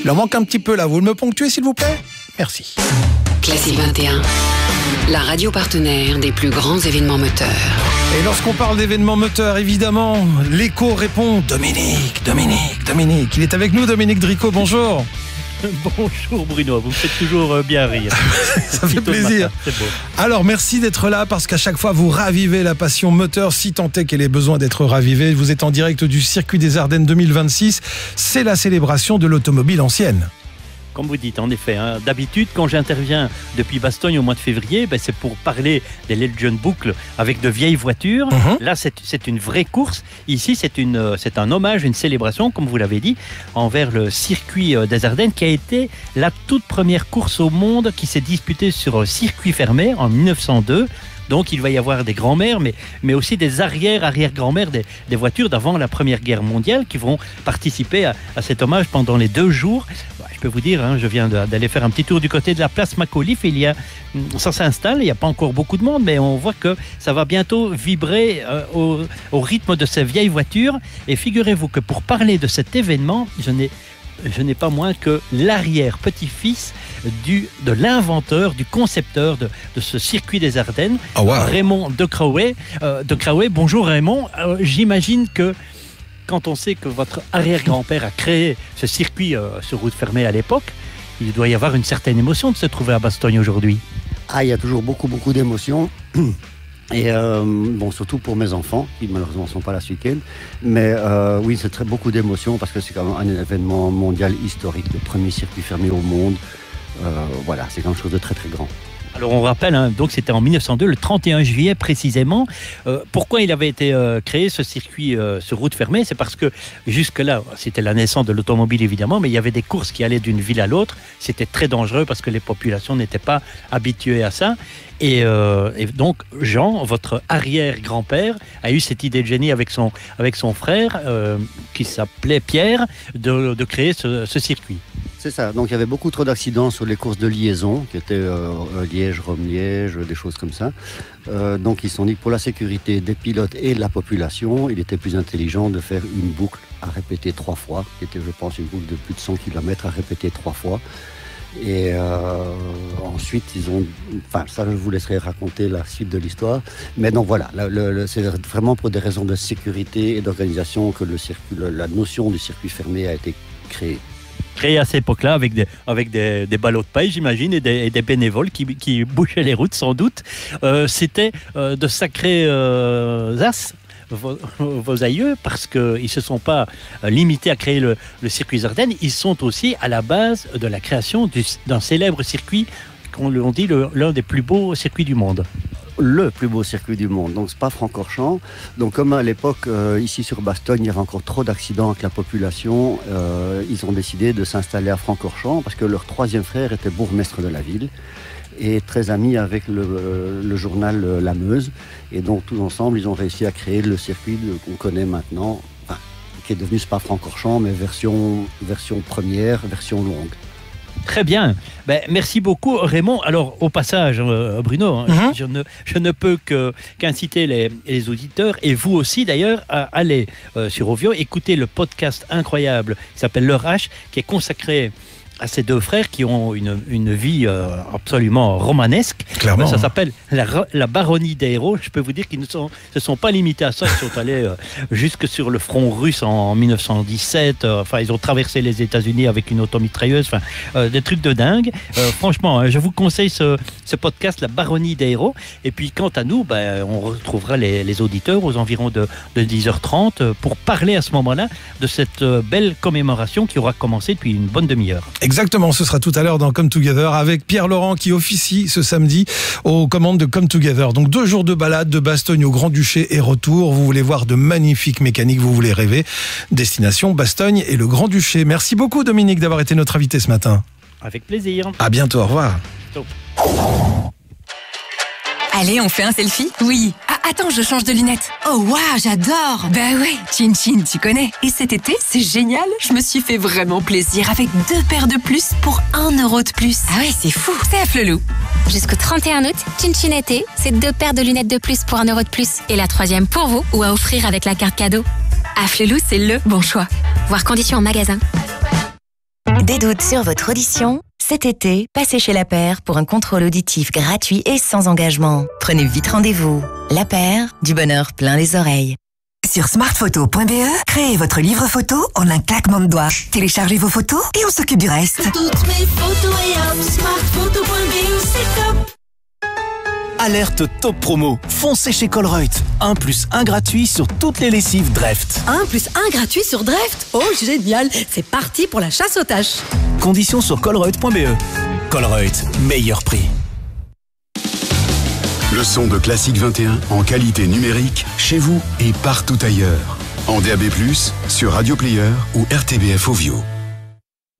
Il en manque un petit peu là, vous me ponctuez s'il vous plaît ? Merci. Classique 21, la radio partenaire des plus grands événements moteurs. Et lorsqu'on parle d'événements moteurs, évidemment, l'écho répond Dominique. Il est avec nous, Dominique Dricot, bonjour. Bonjour Bruno, vous me faites toujours bien rire. Ça fait plaisir. Matin, c'est beau. Alors merci d'être là parce qu'à chaque fois vous ravivez la passion moteur si tant est qu'elle ait besoin d'être ravivée. Vous êtes en direct du Circuit des Ardennes 2026. C'est la célébration de l'automobile ancienne. Comme vous dites, en effet, d'habitude, quand j'interviens depuis Bastogne au mois de février, c'est pour parler des Legend Boucle avec de vieilles voitures. Là, c'est une vraie course. Ici, c'est un hommage, une célébration, comme vous l'avez dit, envers le circuit des Ardennes, qui a été la toute première course au monde qui s'est disputée sur circuit fermé en 1902. Donc il va y avoir des grands-mères, mais aussi des arrière-grands-mères des voitures d'avant la Première Guerre mondiale qui vont participer à cet hommage pendant les 2 jours. Je peux vous dire, je viens d'aller faire un petit tour du côté de la place Macauliffe. Ça s'installe, il n'y a pas encore beaucoup de monde, mais on voit que ça va bientôt vibrer au rythme de ces vieilles voitures. Et figurez-vous que pour parler de cet événement, je n'ai pas moins que l'arrière-petit-fils de l'inventeur, du concepteur de ce circuit des Ardennes, Raymond de Crouet. Bonjour Raymond, j'imagine que quand on sait que votre arrière-grand-père a créé ce circuit sur route fermée à l'époque, il doit y avoir une certaine émotion de se trouver à Bastogne aujourd'hui. Il y a toujours beaucoup d'émotions. Et surtout pour mes enfants, qui malheureusement ne sont pas là ce week-end. Mais oui, c'est beaucoup d'émotions parce que c'est quand même un événement mondial historique, le premier circuit fermé au monde. C'est quelque chose de très très grand. Alors on rappelle, donc c'était en 1902, le 31 juillet précisément. Pourquoi il avait été créé ce circuit sur route fermée ? C'est parce que jusque-là, c'était la naissance de l'automobile évidemment, mais il y avait des courses qui allaient d'une ville à l'autre. C'était très dangereux parce que les populations n'étaient pas habituées à ça. Et donc Jean, votre arrière-grand-père, a eu cette idée de génie avec son frère, qui s'appelait Pierre, de créer ce circuit. C'est ça, donc il y avait beaucoup trop d'accidents sur les courses de liaison, qui étaient Liège, Rome-Liège, des choses comme ça. Donc ils se sont dit que pour la sécurité des pilotes et de la population, il était plus intelligent de faire une boucle à répéter 3 fois, qui était je pense une boucle de plus de 100 km à répéter 3 fois. Et ensuite, ça je vous laisserai raconter la suite de l'histoire. Mais donc voilà, c'est vraiment pour des raisons de sécurité et d'organisation que la notion du circuit fermé a été créée. Créé à cette époque-là avec des ballots de paille, j'imagine, et des bénévoles qui bouchaient les routes, sans doute. C'était de sacrés as, vos aïeux, parce qu'ils ne se sont pas limités à créer le circuit des Ardennes. Ils sont aussi à la base de la création d'un célèbre circuit, qu'on dit l'un des plus beaux circuits du monde. Le plus beau circuit du monde, donc Spa-Francorchamps. Donc comme à l'époque, ici sur Bastogne, il y avait encore trop d'accidents avec la population, ils ont décidé de s'installer à Francorchamps parce que leur 3e frère était bourgmestre de la ville et très ami avec le journal La Meuse. Et donc tous ensemble, ils ont réussi à créer le circuit qu'on connaît maintenant, qui est devenu Spa-Francorchamps, mais version première, version longue. Très bien. Merci beaucoup, Raymond. Alors, au passage, Bruno, je ne peux qu'inciter les auditeurs, et vous aussi d'ailleurs, à aller sur Ovio, écouter le podcast incroyable qui s'appelle Leur H, qui est consacré à ces 2 frères qui ont une vie absolument romanesque. Clairement. Ça s'appelle la baronnie des héros. Je peux vous dire qu'ils ne se sont pas limités à ça. Ils sont allés jusque sur le front russe en 1917. Ils ont traversé les États-Unis avec une automitrailleuse. Des trucs de dingue. Franchement, je vous conseille ce podcast, la baronnie des héros. Et puis, quant à nous, on retrouvera les auditeurs aux environs de 10h30 pour parler à ce moment-là de cette belle commémoration qui aura commencé depuis une bonne demi-heure. Exactement, ce sera tout à l'heure dans Come Together avec Pierre Laurent qui officie ce samedi aux commandes de Come Together. Donc 2 jours de balade de Bastogne au Grand-Duché et retour. Vous voulez voir de magnifiques mécaniques, vous voulez rêver. Destination Bastogne et le Grand-Duché. Merci beaucoup Dominique d'avoir été notre invité ce matin. Avec plaisir. À bientôt, au revoir. Allez, on fait un selfie ? Oui. Ah, attends, je change de lunettes. Oh, waouh, j'adore. Bah ouais, Chin Chin, tu connais. Et cet été, c'est génial. Je me suis fait vraiment plaisir avec 2 paires de plus pour 1 euro de plus. Ah ouais, c'est fou. C'est à Flelou. Jusqu'au 31 août, Chin Chin été, c'est 2 paires de lunettes de plus pour 1 euro de plus. Et la 3e pour vous ou à offrir avec la carte cadeau. À Flelou, c'est le bon choix. Voir conditions en magasin. Des doutes sur votre audition? Cet été, passez chez La Paire pour un contrôle auditif gratuit et sans engagement. Prenez vite rendez-vous. La Paire, du bonheur plein les oreilles. Sur smartphoto.be, créez votre livre photo en un claquement de doigts. Téléchargez vos photos et on s'occupe du reste. Toutes mes photos et hop, smartphoto.be, c'est top. Alerte top promo. Foncez chez Colruyt. 1+1 gratuit sur toutes les lessives Dreft. 1+1 gratuit sur Dreft. Oh, génial. C'est parti pour la chasse aux taches. Conditions sur colruyt.be. Colruyt, meilleur prix. Le son de Classique 21 en qualité numérique, chez vous et partout ailleurs. En DAB+, sur Radio Player ou RTBF Ovio.